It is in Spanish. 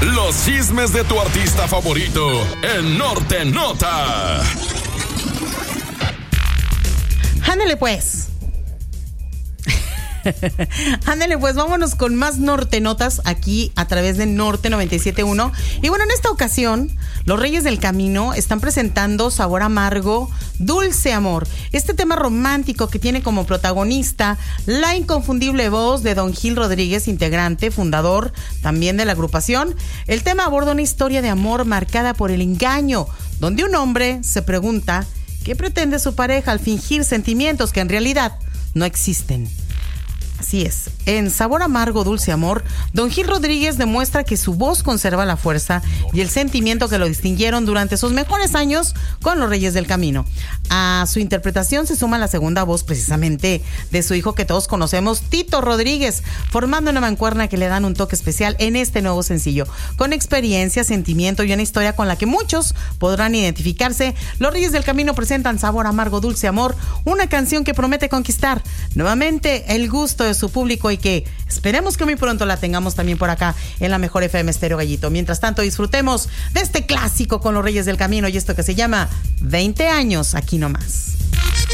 Los chismes de tu artista favorito en Norte Nota. Ándale pues. Ándale pues, vámonos con más Norte Notas aquí a través de Norte 97.1. Y bueno, en esta ocasión, los Reyes del Camino están presentando Sabor Amargo, Dulce Amor. Este tema romántico que tiene como protagonista la inconfundible voz de Don Gil Rodríguez, integrante, fundador también de la agrupación. El tema aborda una historia de amor marcada por el engaño, donde un hombre se pregunta qué pretende su pareja al fingir sentimientos que en realidad no existen. Así es, en Sabor Amargo, Dulce Amor, Don Gil Rodríguez demuestra que su voz conserva la fuerza y el sentimiento que lo distinguieron durante sus mejores años con los Reyes del Camino. A su interpretación se suma la segunda voz precisamente de su hijo que todos conocemos, Tito Rodríguez, formando una mancuerna que le dan un toque especial en este nuevo sencillo. Con experiencia, sentimiento y una historia con la que muchos podrán identificarse, los Reyes del Camino presentan Sabor Amargo, Dulce Amor, una canción que promete conquistar nuevamente el gusto de su público y que esperemos que muy pronto la tengamos también por acá en la mejor FM Estéreo Gallito. Mientras tanto, disfrutemos de este clásico con los Reyes del Camino y esto que se llama 20 años aquí nomás.